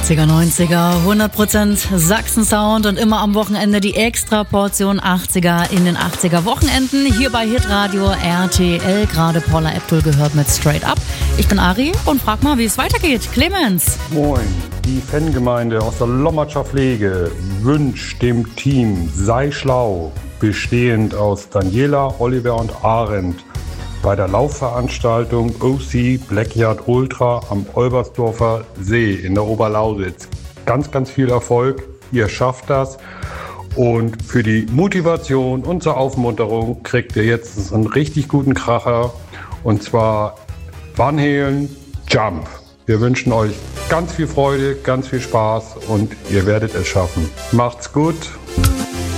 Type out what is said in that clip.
80er, 90er, 100% Sachsen-Sound und immer am Wochenende die Extra-Portion 80er in den 80er-Wochenenden. Hier bei Hitradio RTL, gerade Paula Abdul gehört mit Straight Up. Ich bin Ari und frag mal, wie es weitergeht. Clemens. Moin, die Fangemeinde aus der Lommatscher Pflege wünscht dem Team Sei Schlau, bestehend aus Daniela, Oliver und Arendt, bei der Laufveranstaltung OC Blackyard Ultra am Olbersdorfer See in der Oberlausitz. Ganz, ganz viel Erfolg, ihr schafft das. Und für die Motivation und zur Aufmunterung kriegt ihr jetzt einen richtig guten Kracher. Und zwar Van Halen Jump. Wir wünschen euch ganz viel Freude, ganz viel Spaß und ihr werdet es schaffen. Macht's gut.